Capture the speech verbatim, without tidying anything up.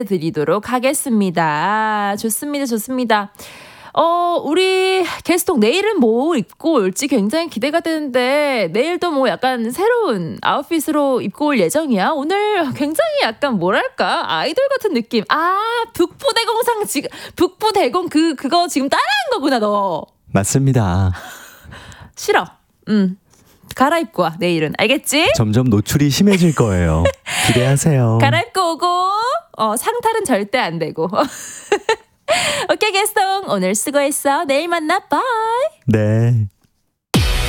드리도록 하겠습니다. 좋습니다. 좋습니다. 어, 우리 게스트 내일은 뭐 입고 올지 굉장히 기대가 되는데 내일도 뭐 약간 새로운 아웃핏으로 입고 올 예정이야? 오늘 굉장히 약간 뭐랄까 아이돌 같은 느낌. 아, 북부대공상 지금 북부대공 그 그거 지금 따라한 거구나 너. 맞습니다. 싫어. 음. 갈아입고 와 내일은. 알겠지? 점점 노출이 심해질 거예요. 기대하세요. 갈아입고 오고 어, 상탈은 절대 안 되고. 오케이, 게스트 오늘 수고했어. 내일 만나. 바이. 네.